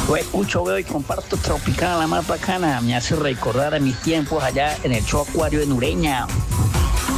Yo escucho, veo y comparto Tropicana, la más bacana. Me hace recordar a mis tiempos allá en el show Acuario de Nureña.